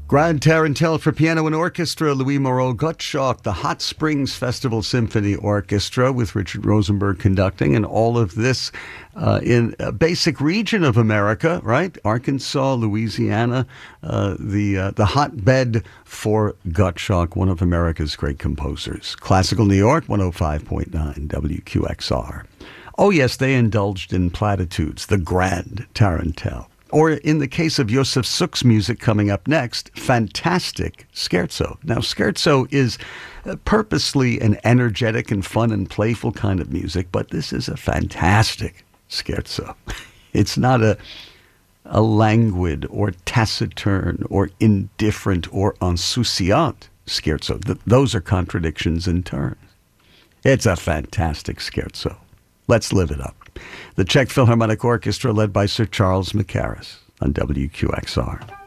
Grand Tarantelle for piano and orchestra, Louis Moreau Gottschalk, the Hot Springs Festival Symphony Orchestra with Richard Rosenberg conducting, and all of this in a basic region of America, right? Arkansas, Louisiana, the hotbed for Gottschalk, one of America's great composers. Classical New York, 105.9 WQXR. Oh yes, they indulged in platitudes, the Grand Tarantelle. Or in the case of Josef Suk's music coming up next, fantastic scherzo. Now, scherzo is purposely an energetic and fun and playful kind of music, but this is a fantastic scherzo. It's not a languid or taciturn or indifferent or insouciant scherzo. Those are contradictions in terms. It's a fantastic scherzo. Let's live it up. The Czech Philharmonic Orchestra led by Sir Charles Mackerras on WQXR.